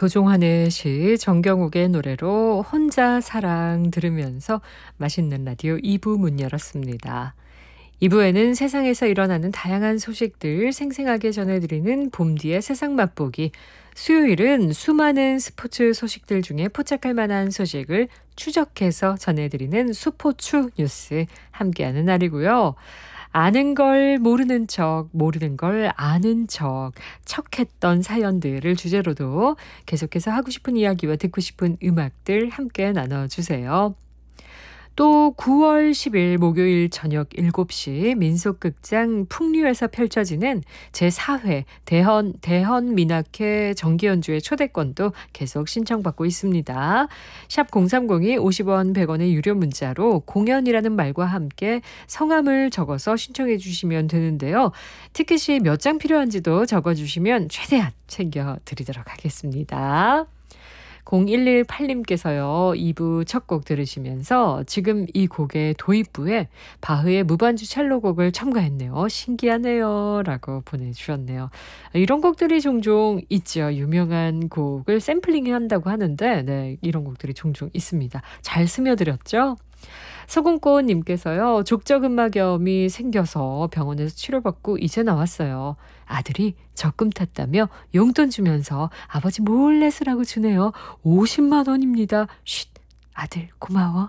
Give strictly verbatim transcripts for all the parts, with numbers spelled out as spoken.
도종환의 시, 정경욱의 노래로 혼자 사랑 들으면서 맛있는 라디오 이 부 문 열었습니다. 이 부에는 세상에서 일어나는 다양한 소식들 생생하게 전해드리는 봄뒤의 세상 맛보기. 수요일은 수많은 스포츠 소식들 중에 포착할 만한 소식을 추적해서 전해드리는 수포추 뉴스 함께하는 날이고요. 아는 걸 모르는 척, 모르는 걸 아는 척, 척했던 사연들을 주제로도 계속해서 하고 싶은 이야기와 듣고 싶은 음악들 함께 나눠주세요. 또 구월 십일 목요일 저녁 일곱 시 민속극장 풍류에서 펼쳐지는 제사 회 대헌, 대헌민학회 정기연주회 초대권도 계속 신청받고 있습니다. 샵 공삼공이 오십 원 백 원의 유료 문자로 공연이라는 말과 함께 성함을 적어서 신청해 주시면 되는데요. 티켓이 몇 장 필요한지도 적어주시면 최대한 챙겨드리도록 하겠습니다. 공일일팔 님께서요. 이 부 첫 곡 들으시면서 지금 이 곡의 도입부에 바흐의 무반주 첼로곡을 첨가했네요. 신기하네요. 라고 보내주셨네요. 이런 곡들이 종종 있죠. 유명한 곡을 샘플링한다고 하는데 네, 이런 곡들이 종종 있습니다. 잘 스며들었죠? 소금꽃님께서요. 족저근막염이 생겨서 병원에서 치료받고 이제 나왔어요. 아들이 적금 탔다며 용돈 주면서 아버지 몰래 쓰라고 주네요. 오십만 원입니다. 쉿, 아들 고마워.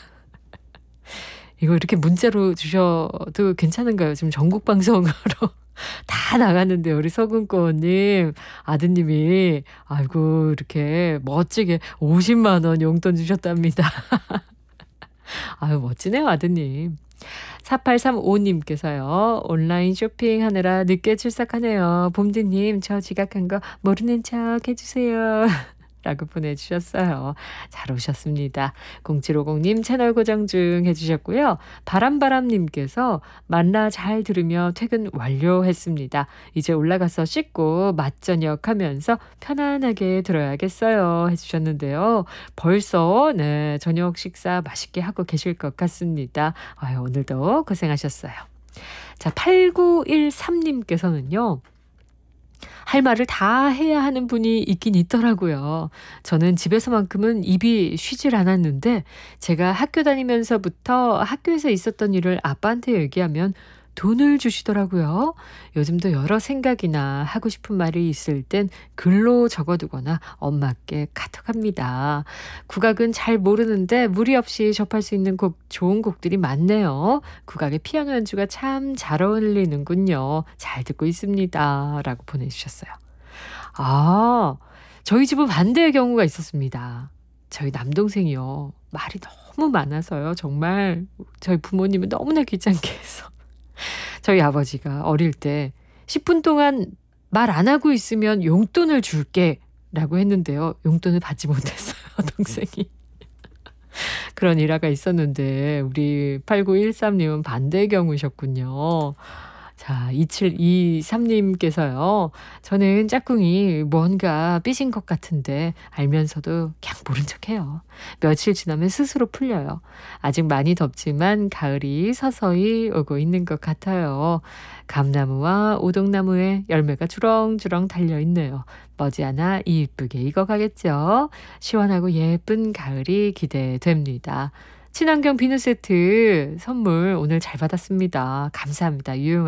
이거 이렇게 문자로 주셔도 괜찮은가요? 지금 전국 방송으로 다 나갔는데 우리 서금꽃님 아드님이 아이고 이렇게 멋지게 오십만 원 용돈 주셨답니다. 아유 멋지네요 아드님. 사팔삼오 님께서요. 온라인 쇼핑하느라 늦게 출석하네요. 봄디님 저 지각한 거 모르는 척 해주세요. 라고 보내주셨어요. 잘 오셨습니다. 공칠오공 님 채널 고정 중 해주셨고요. 바람바람님께서 만나 잘 들으며 퇴근 완료했습니다. 이제 올라가서 씻고 맛저녁 하면서 편안하게 들어야겠어요. 해주셨는데요. 벌써 네 저녁 식사 맛있게 하고 계실 것 같습니다. 아유, 오늘도 고생하셨어요. 자, 팔구일삼 님께서는요. 할 말을 다 해야 하는 분이 있긴 있더라고요. 저는 집에서만큼은 입이 쉬질 않았는데 제가 학교 다니면서부터 학교에서 있었던 일을 아빠한테 얘기하면 돈을 주시더라고요. 요즘도 여러 생각이나 하고 싶은 말이 있을 땐 글로 적어두거나 엄마께 카톡합니다. 국악은 잘 모르는데 무리 없이 접할 수 있는 곡, 좋은 곡들이 많네요. 국악의 피아노 연주가 참 잘 어울리는군요. 잘 듣고 있습니다. 라고 보내주셨어요. 아, 저희 집은 반대의 경우가 있었습니다. 저희 남동생이요. 말이 너무 많아서요. 정말 저희 부모님은 너무나 귀찮게 해서 저희 아버지가 어릴 때 십 분 동안 말 안 하고 있으면 용돈을 줄게 라고 했는데요. 용돈을 받지 못했어요. 동생이. 그런 일화가 있었는데 우리 팔구일삼 님은 반대의 경우셨군요. 자, 이칠이삼 님께서요. 저는 짝꿍이 뭔가 삐진 것 같은데 알면서도 그냥 모른 척해요. 며칠 지나면 스스로 풀려요. 아직 많이 덥지만 가을이 서서히 오고 있는 것 같아요. 감나무와 오동나무에 열매가 주렁주렁 달려있네요. 머지않아 이쁘게 익어가겠죠. 시원하고 예쁜 가을이 기대됩니다. 친환경 비누 세트 선물 오늘 잘 받았습니다. 감사합니다. 유용한